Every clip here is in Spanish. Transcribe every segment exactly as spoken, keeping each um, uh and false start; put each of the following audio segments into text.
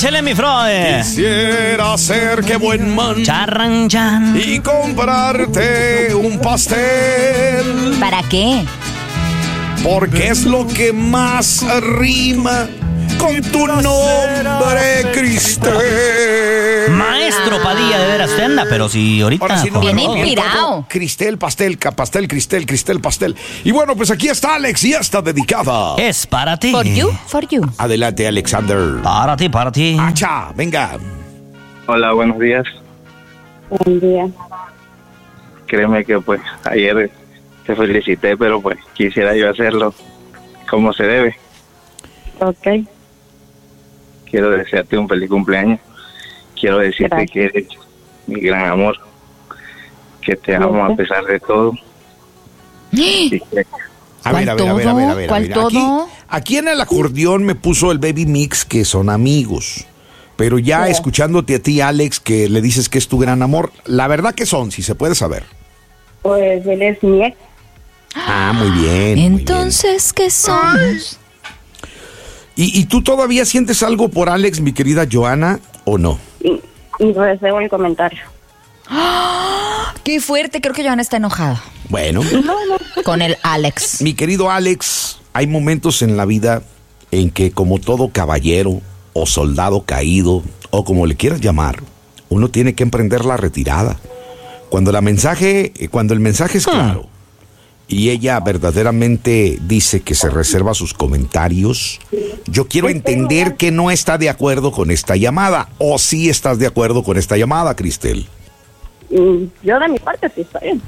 Échale, mi Freud. Quisiera ser que buen man Charran, chan. y comprarte un pastel. ¿Para qué? Porque es lo que más rima con tu nombre, Cristel. Maestro Padilla, de veras, usted anda, pero si ahorita... Ahora sí no, Viene no, no, inspirado. no, Cristel, pastel, ca- pastel, Cristel, Cristel, pastel. Y bueno, pues aquí está Alex y está dedicada. Es para ti. For you, for you. Adelante, Alexander. Para ti, para ti. Acha, venga. Hola, buenos días. Buen día. Créeme que pues ayer te felicité, pero pues quisiera yo hacerlo como se debe. Ok. Quiero desearte un feliz cumpleaños. Quiero decirte Gracias. que eres mi gran amor, que te amo a Gracias. pesar de todo. Y que A ¿Cuál ver, a ver, a ver, a ver, a ver. a ¿Cuál ver. todo? Aquí, aquí en el acordeón me puso el Baby Mix que son amigos. Pero ya Sí. escuchándote a ti, Alex, que le dices que es tu gran amor, la verdad que son, si se puede saber. Pues él es mi ex. Ah, muy bien. muy Entonces, ¿qué somos? bien. ¿Y, ¿Y tú todavía sientes algo por Alex, mi querida Joana, o no? Y, y reservo el comentario. Qué fuerte, creo que Joana está enojada Bueno, con el Alex. mi querido Alex, hay momentos en la vida en que, como todo caballero o soldado caído, o como le quieras llamar, uno tiene que emprender la retirada. Cuando la mensaje, eh, cuando el mensaje es claro y ella verdaderamente dice que se reserva sus comentarios, yo quiero entender que no está de acuerdo con esta llamada, o sí estás de acuerdo con esta llamada, Cristel. Y yo de mi parte sí está bien.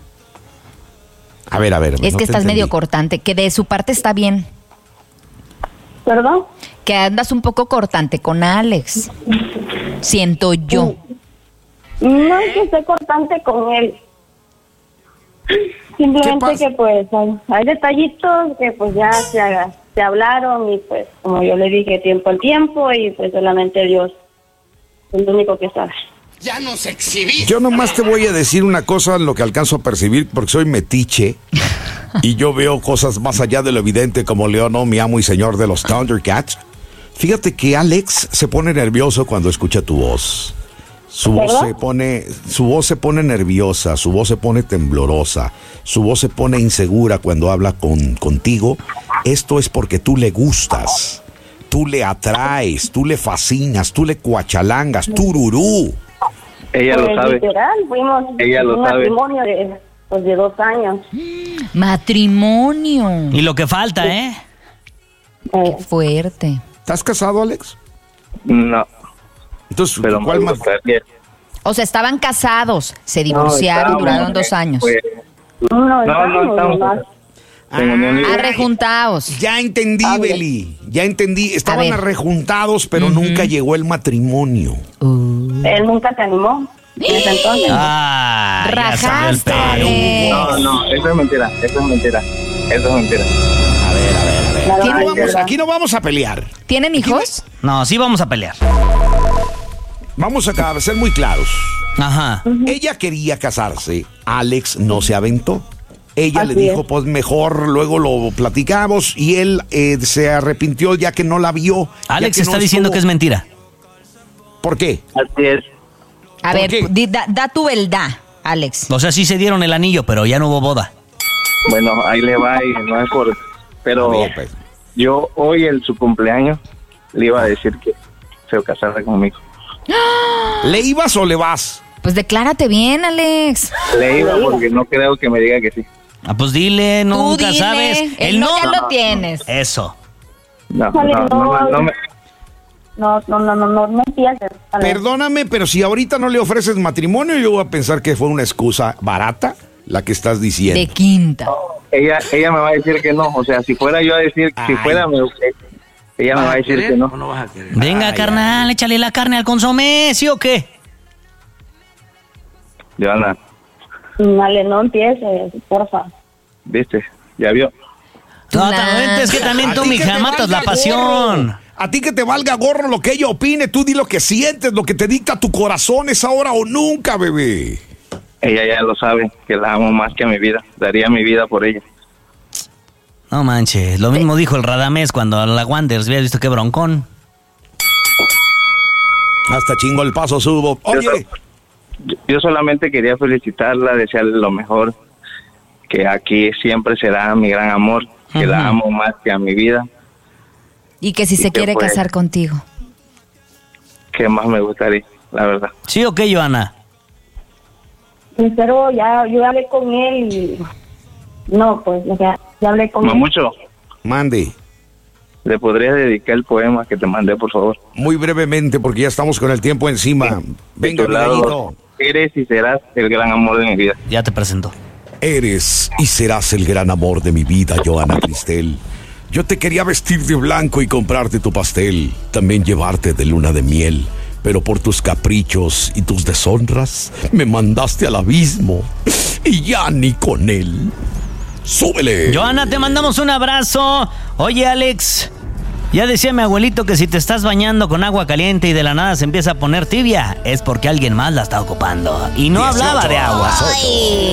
A ver, a ver. Es no que te estás medio entendí. cortante, que de su parte está bien. ¿Perdón? Que andas un poco cortante con Alex. Siento yo. No es que esté cortante con él. ¿Qué Simplemente pasa? que pues hay, hay detallitos que pues ya se, haga- se hablaron y pues como yo le dije tiempo al tiempo y pues solamente Dios es el único que sabe. Yo nomás te voy a decir una cosa en lo que alcanzo a percibir, porque soy metiche y yo veo cosas más allá de lo evidente, como Leono, mi amo y señor de los Thundercats. Fíjate que Alex se pone nervioso cuando escucha tu voz. Su voz ¿Verdad? se pone, su voz se pone nerviosa, su voz se pone temblorosa, su voz se pone insegura cuando habla con, contigo. Esto es porque tú le gustas, tú le atraes, tú le fascinas, tú le cuachalangas, tururú. ella Pues lo sabe. literal, fuimos Ella lo un sabe. matrimonio de, pues, de dos años. Matrimonio. Y lo que falta, ¿eh? Eh, Fuerte. ¿Estás casado, Alex? No, Entonces, pero ¿cuál me más? gustaría. O sea, estaban casados, se No, divorciaron, estábamos, duraron dos eh, años. pues, no, no, estamos no estamos. nomás. En unión libre. Arrejuntados. Ya entendí, A ver. Beli. Ya entendí. Estaban ver. arrejuntados, pero Ujú. nunca llegó el matrimonio. Él nunca se animó en ese entonces. Ah, ya salió el Rajaste, pelo. Alex. No, no, eso es mentira, eso es mentira, eso es mentira. A ver, a ver, a ver. La Aquí verdad no es vamos, verdad. aquí no vamos a pelear. ¿Tienen hijos? No, sí vamos a pelear. Vamos a ser muy claros. Ajá. Ella quería casarse. Alex no se aventó. Ella Así le dijo, es. pues mejor luego lo platicamos. Y él eh, se arrepintió ya que no la vio. ya Alex que está no diciendo estuvo. que es mentira. ¿Por qué? Así es. A ¿Por ver, qué? di- da, da tu verdad, Alex. O sea, sí se dieron el anillo, pero ya no hubo boda. Bueno, ahí le va y no es por... Pero A ver, pues. yo hoy en su cumpleaños le iba a decir que se casara conmigo. ¿Le ibas o le vas? Pues declárate bien, Alex. Le iba porque no creo que me diga que sí. Ah, pues dile, Tú nunca dile, sabes. El no ya lo tienes. Eso. No, Vale, no, no, no, no me... No, no, no, no, no, no empieces. Alex. Perdóname, pero si ahorita no le ofreces matrimonio, yo voy a pensar que fue una excusa barata la que estás diciendo. De quinta. Ella, ella me va a decir que no. O sea, si fuera yo a decir, si Ay. fuera, me- ella me va a decir que no. Venga, Ay, carnal, échale la carne al consomé, ¿sí o qué? Joana, Vale, no empieces, porfa. ¿viste? ¿Ya vio? No, Nah. también, es que también A tú, ti que mija, te matas valga la pasión. gorro. A ti que te valga gorro lo que ella opine, tú di lo que sientes, lo que te dicta tu corazón, es ahora o nunca, bebé. Ella ya lo sabe, que la amo más que a mi vida. Daría mi vida por ella. No manches, lo mismo dijo el Radamés cuando a la Wanderers había visto que broncón. Hasta chingo el paso subo. Yo, Oye, yo- yo solamente quería felicitarla, desearle lo mejor, que aquí siempre será mi gran amor, que Ujú. la amo más que a mi vida. Y que si ¿Y se qué quiere fue? casar contigo. Que más me gustaría, la verdad. ¿Sí o qué, Joana? Pero ya, yo hablé con él y... No, pues, o sea, ya hablé con él. Mamucho, mande. ¿le podrías dedicar el poema que te mandé, por favor? Muy brevemente, porque ya estamos con el tiempo encima. Venga, De tu lado, Miguelito. eres y serás el gran amor de mi vida. Ya te presento. Eres y serás el gran amor de mi vida, Joana Cristel. Yo te quería vestir de blanco y comprarte tu pastel, también llevarte de luna de miel, pero por tus caprichos y tus deshonras me mandaste al abismo y ya ni con él. ¡Súbele! Joana, te mandamos un abrazo. Oye, Alex, ya decía mi abuelito que si te estás bañando con agua caliente y de la nada se empieza a poner tibia, es porque alguien más la está ocupando. Y no hablaba de agua. Soto.